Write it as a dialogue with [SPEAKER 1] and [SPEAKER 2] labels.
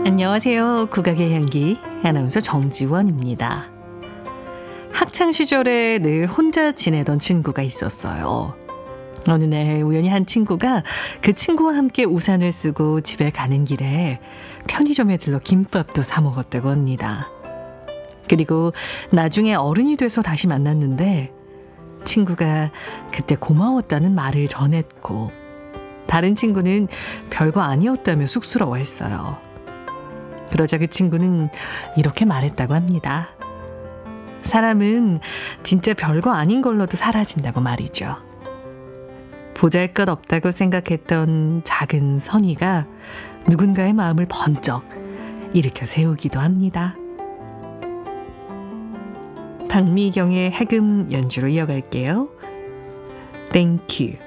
[SPEAKER 1] 안녕하세요. 국악의 향기 아나운서 정지원입니다. 학창 시절에 늘 혼자 지내던 친구가 있었어요. 어느 날 우연히 한 친구가 그 친구와 함께 우산을 쓰고 집에 가는 길에 편의점에 들러 김밥도 사 먹었다고 합니다. 그리고 나중에 어른이 돼서 다시 만났는데 친구가 그때 고마웠다는 말을 전했고 다른 친구는 별거 아니었다며 쑥스러워했어요. 그러자 그 친구는 이렇게 말했다고 합니다. 사람은 진짜 별거 아닌 걸로도 사라진다고 말이죠. 보잘것없다고 생각했던 작은 선의가 누군가의 마음을 번쩍 일으켜 세우기도 합니다. 박미경의 해금 연주로 이어갈게요. Thank you.